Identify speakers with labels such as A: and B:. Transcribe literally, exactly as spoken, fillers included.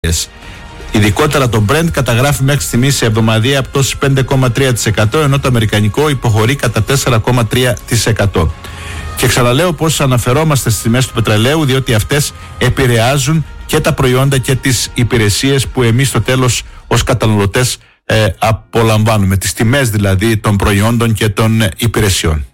A: Ειδικότερα το Brent καταγράφει μέχρι στιγμής σε εβδομαδιαία πτώση πέντε κόμμα τρία τοις εκατό, ενώ το αμερικανικό υποχωρεί κατά τέσσερα κόμμα τρία τοις εκατό. Και ξαναλέω πως αναφερόμαστε στις τιμές του πετρελαίου, διότι αυτές επηρεάζουν και τα προϊόντα και τις υπηρεσίες που εμείς στο τέλος ως καταναλωτές ε, απολαμβάνουμε, τις τιμές δηλαδή των προϊόντων και των υπηρεσιών.